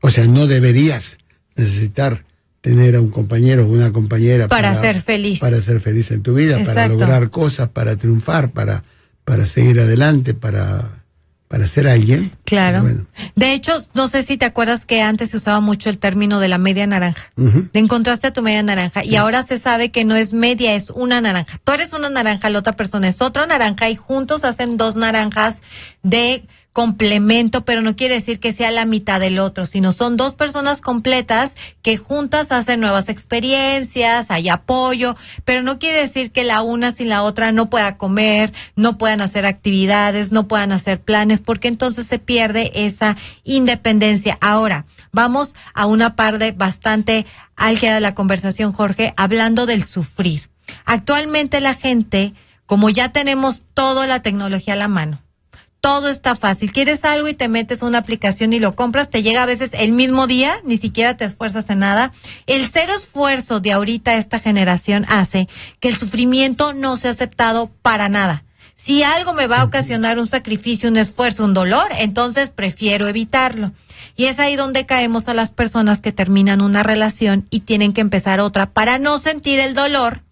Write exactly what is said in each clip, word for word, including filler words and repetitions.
O sea, no deberías necesitar tener a un compañero o una compañera para, para ser feliz. Para ser feliz en tu vida, Exacto. para lograr cosas, para triunfar, para, para seguir adelante, para, para ser alguien. Claro. Bueno. De hecho, no sé si te acuerdas que antes se usaba mucho el término de la media naranja. Uh-huh. Te encontraste a tu media naranja y uh-huh. ahora se sabe que no es media, es una naranja. Tú eres una naranja, la otra persona es otra naranja y juntos hacen dos naranjas de complemento, pero no quiere decir que sea la mitad del otro, sino son dos personas completas que juntas hacen nuevas experiencias, hay apoyo, pero no quiere decir que la una sin la otra no pueda comer, no puedan hacer actividades, no puedan hacer planes, porque entonces se pierde esa independencia. Ahora, vamos a una parte bastante álgida de la conversación, Jorge, hablando del sufrir. Actualmente la gente, como ya tenemos toda la tecnología a la mano, todo está fácil. Quieres algo y te metes a una aplicación y lo compras, te llega a veces el mismo día, ni siquiera te esfuerzas en nada. El cero esfuerzo de ahorita esta generación hace que el sufrimiento no sea aceptado para nada. Si algo me va a ocasionar un sacrificio, un esfuerzo, un dolor, entonces prefiero evitarlo. Y es ahí donde caemos a las personas que terminan una relación y tienen que empezar otra para no sentir el dolor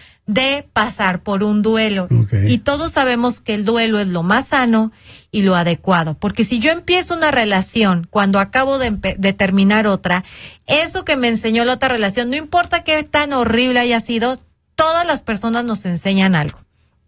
de pasar por un duelo. Okay. Y todos sabemos que el duelo es lo más sano y lo adecuado, porque si yo empiezo una relación cuando acabo de, de terminar otra, eso que me enseñó la otra relación, no importa qué tan horrible haya sido, todas las personas nos enseñan algo.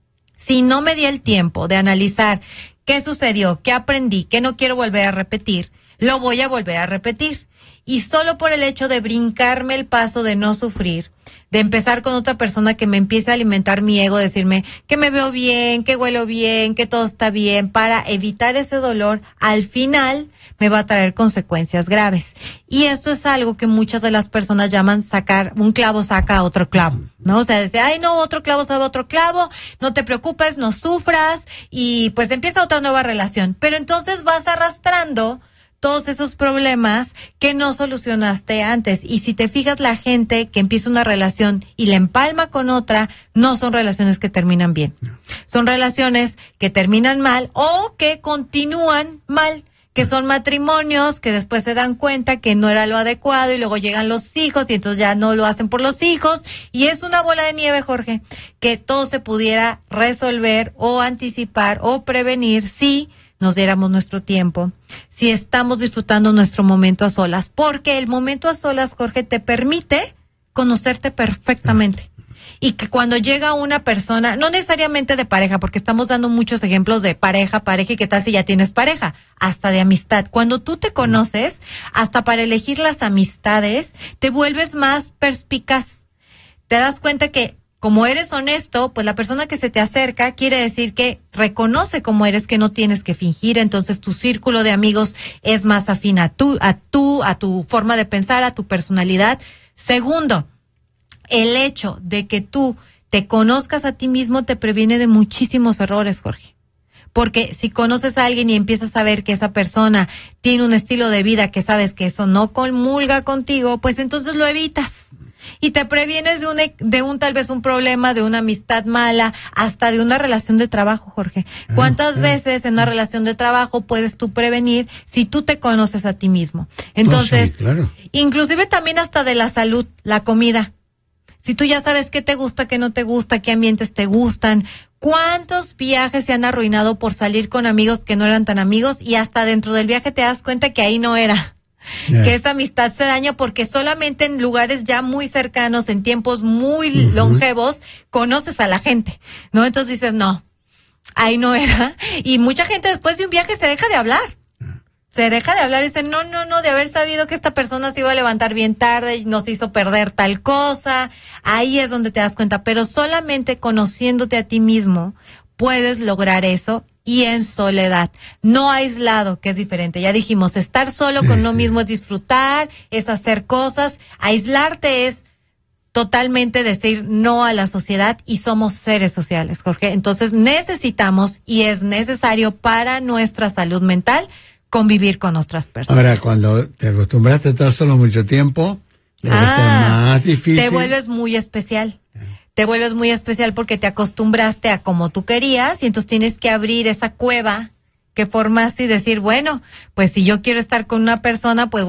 Si no me di el tiempo de analizar qué sucedió, qué aprendí, qué no quiero volver a repetir, lo voy a volver a repetir. Y solo por el hecho de brincarme el paso de no sufrir, de empezar con otra persona que me empiece a alimentar mi ego, decirme que me veo bien, que huelo bien, que todo está bien, para evitar ese dolor, al final me va a traer consecuencias graves. Y esto es algo que muchas de las personas llaman sacar, un clavo saca otro clavo, ¿no? O sea, dice, ay no, otro clavo saca otro clavo, no te preocupes, no sufras, y pues empieza otra nueva relación. Pero entonces vas arrastrando todos esos problemas que no solucionaste antes. Y si te fijas, la gente que empieza una relación y la empalma con otra, no son relaciones que terminan bien. Son relaciones que terminan mal o que continúan mal, que son matrimonios que después se dan cuenta que no era lo adecuado y luego llegan los hijos y entonces ya no lo hacen por los hijos. Y es una bola de nieve, Jorge, que todo se pudiera resolver o anticipar o prevenir si nos diéramos nuestro tiempo, si estamos disfrutando nuestro momento a solas, porque el momento a solas, Jorge, te permite conocerte perfectamente. Y que cuando llega una persona, no necesariamente de pareja, porque estamos dando muchos ejemplos de pareja, pareja, y qué tal si ya tienes pareja, hasta de amistad. Cuando tú te conoces, hasta para elegir las amistades, te vuelves más perspicaz. Te das cuenta que como eres honesto, pues la persona que se te acerca quiere decir que reconoce cómo eres, que no tienes que fingir, entonces tu círculo de amigos es más afín a tú, a tú, a tu forma de pensar, a tu personalidad. Segundo, el hecho de que tú te conozcas a ti mismo te previene de muchísimos errores, Jorge. Porque si conoces a alguien y empiezas a ver que esa persona tiene un estilo de vida que sabes que eso no comulga contigo, pues entonces lo evitas. Y te previenes de un, de un tal vez un problema, de una amistad mala, hasta de una relación de trabajo, Jorge. ¿Cuántas ah, veces en una relación de trabajo puedes tú prevenir si tú te conoces a ti mismo? Entonces, oh, sí, claro. Inclusive también hasta de la salud, la comida. Si tú ya sabes qué te gusta, qué no te gusta, qué ambientes te gustan, cuántos viajes se han arruinado por salir con amigos que no eran tan amigos y hasta dentro del viaje te das cuenta que ahí no era. Yeah. Que esa amistad se daña porque solamente en lugares ya muy cercanos, en tiempos muy uh-huh. longevos, conoces a la gente, ¿no? Entonces dices, no, ahí no era. Y mucha gente después de un viaje se deja de hablar. Se deja de hablar y dice, no, no, no, de haber sabido que esta persona se iba a levantar bien tarde y nos hizo perder tal cosa. Ahí es donde te das cuenta. Pero solamente conociéndote a ti mismo puedes lograr eso. Y en soledad, no aislado, que es diferente. Ya dijimos, estar solo con uno mismo es disfrutar, es hacer cosas. Aislarte es totalmente decir no a la sociedad y somos seres sociales, Jorge. Entonces necesitamos y es necesario para nuestra salud mental convivir con otras personas. Ahora, cuando te acostumbraste a estar solo mucho tiempo, debe ah, ser más difícil. Te vuelves muy especial. Te vuelves muy especial porque te acostumbraste a como tú querías y entonces tienes que abrir esa cueva que formaste y decir, bueno, pues si yo quiero estar con una persona, pues